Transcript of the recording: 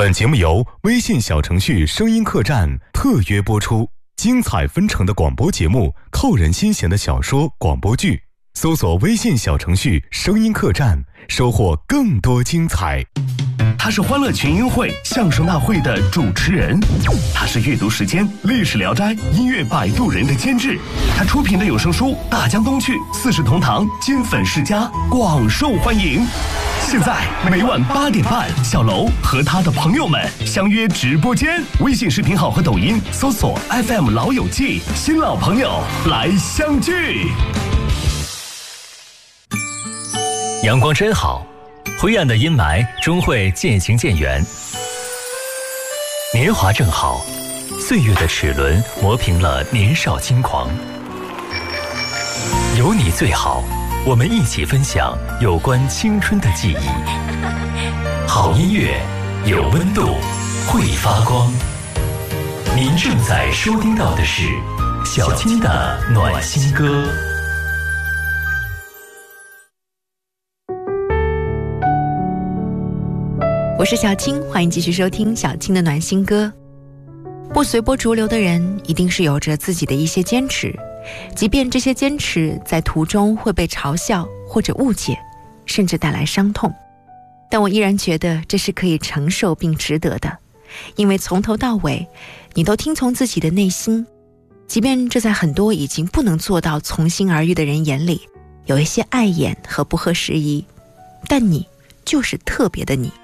本节目由微信小程序声音客栈特约播出，精彩纷呈的广播节目，扣人心弦的小说、广播剧，搜索微信小程序声音客栈，收获更多精彩。 他是欢乐群英会相声大会的主持人，他是阅读时间历史聊斋音乐摆渡人的监制，他出品的有声书《大江东去》四世同堂金粉世家广受欢迎。现在每晚8点半，小楼和他的朋友们相约直播间，微信视频号和抖音搜索 FM 老友记，新老朋友来相聚。 阳光真好，灰暗的阴霾终会渐行渐远。年华正好，岁月的齿轮磨平了年少轻狂。有你最好，我们一起分享有关青春的记忆。好音乐，有温度，会发光。您正在收听到的是小青的暖心歌。 我是小青，欢迎继续收听小青的暖心歌。不随波逐流的人一定是有着自己的一些坚持，即便这些坚持在途中会被嘲笑或者误解，甚至带来伤痛，但我依然觉得这是可以承受并值得的，因为从头到尾你都听从自己的内心，即便这在很多已经不能做到从心而欲的人眼里有一些碍眼和不合时宜，但你就是特别的你。